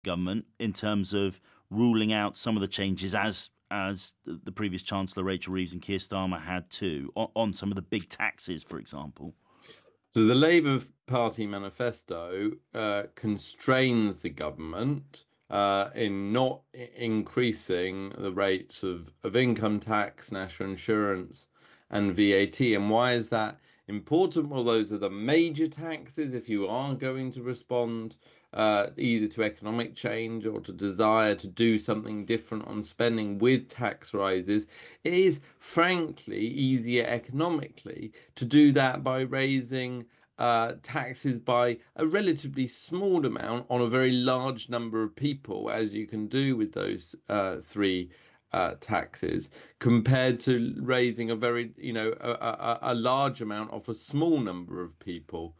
government in terms of ruling out some of the changes as the previous Chancellor Rachel Reeves and Keir Starmer had too on some of the big taxes, for example. So the Labour Party manifesto constrains the government in not increasing the rates of income tax, national insurance, and VAT. And why is that important? Well, those are the major taxes if you are going to respond either to economic change or to desire to do something different on spending with tax rises. It is frankly easier economically to do that by raising taxes by a relatively small amount on a very large number of people, as you can do with those three taxes, compared to raising a very, a large amount off a small number of people.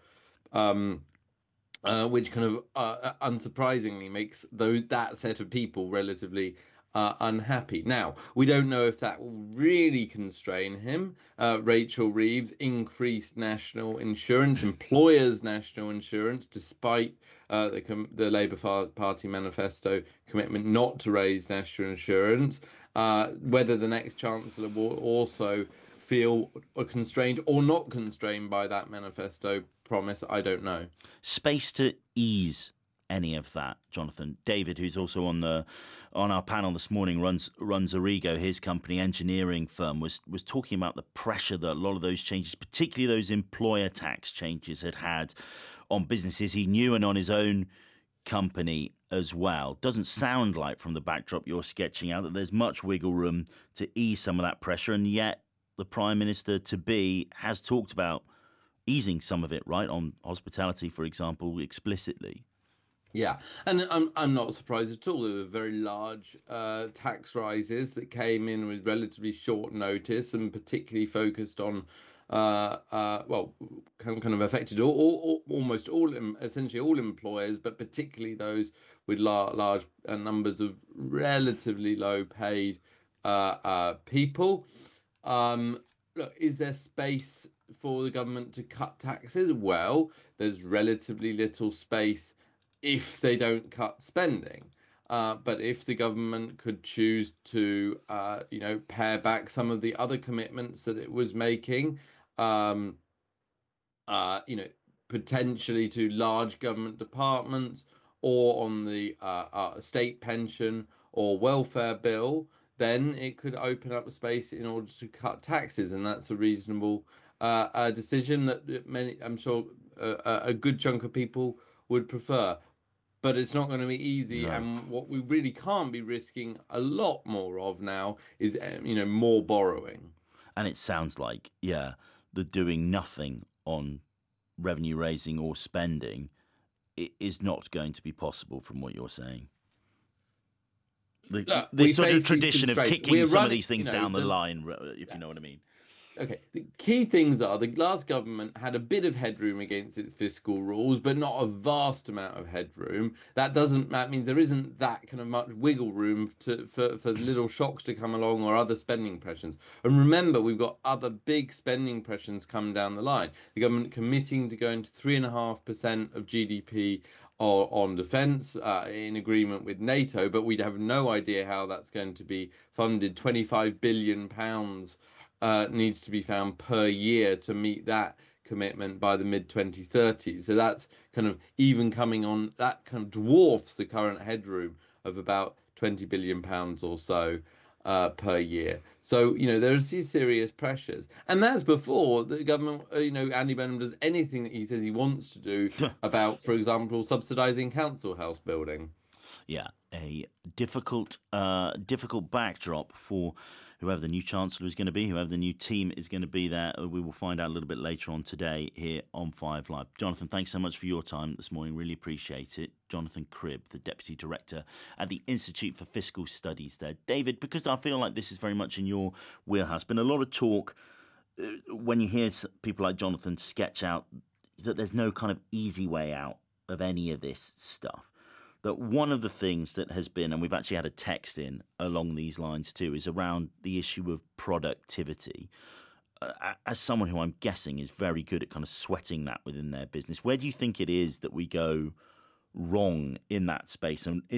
Which kind of unsurprisingly makes that set of people relatively unhappy. Now, we don't know if that will really constrain him. Rachel Reeves increased national insurance, employers' national insurance, despite the Labour Party manifesto commitment not to raise national insurance. Whether the next Chancellor will also feel constrained or not constrained by that manifesto promise, I don't know. Space to ease any of that, Jonathan. David, who's also on our panel this morning, runs Origo, his company engineering firm, was talking about the pressure that a lot of those changes, particularly those employer tax changes, had on businesses he knew and on his own company as well. Doesn't sound like, from the backdrop you're sketching out, that there's much wiggle room to ease some of that pressure, and yet the Prime Minister to be has talked about easing some of it, right, on hospitality, for example, explicitly. Yeah, and I'm not surprised at all. There were very large tax rises that came in with relatively short notice, and particularly focused on, well, kind of affected almost all, essentially all employers, but particularly those with large numbers of relatively low paid people. Look, is there space for the government to cut taxes? Well, there's relatively little space if they don't cut spending. But if the government could choose to, pare back some of the other commitments that it was making, um, potentially to large government departments or on the state pension or welfare bill, then it could open up space in order to cut taxes, and that's a reasonable decision that many, I'm sure, a good chunk of people would prefer. But it's not going to be easy, No. and what we really can't be risking a lot more of now is, more borrowing. And it sounds like, yeah, the doing nothing on revenue raising or spending is not going to be possible from what you're saying. Look, we This sort of face these tradition of constraints. kicking We're some of running, these things down the line, if you know what I mean. okay, the key things are the last government had a bit of headroom against its fiscal rules, but not a vast amount of headroom. That means there isn't that kind of much wiggle room for little shocks to come along or other spending pressures. And remember, we've got other big spending pressures coming down the line. The government committing to going to 3.5% of GDP on defence in agreement with NATO, but we'd have no idea how that's going to be funded. £25 billion needs to be found per year to meet that commitment by the mid 2030s. So that's kind of even coming on, that kind of dwarfs the current headroom of about £20 billion or so per year. So, there's these serious pressures. And that's before the government, Andy Burnham does anything that he says he wants to do about, for example, subsidising council house building. Yeah, a difficult backdrop for whoever the new chancellor is going to be, whoever the new team is going to be there. We will find out a little bit later on today here on Five Live. Jonathan, thanks so much for your time this morning. Really appreciate it. Jonathan Cribb, the deputy director at the Institute for Fiscal Studies there. David, because I feel like this is very much in your wheelhouse, been a lot of talk when you hear people like Jonathan sketch out that there's no kind of easy way out of any of this stuff. That one of the things that has been, and we've actually had a text in along these lines too, is around the issue of productivity. As someone who I'm guessing is very good at kind of sweating that within their business, where do you think it is that we go wrong in that space? And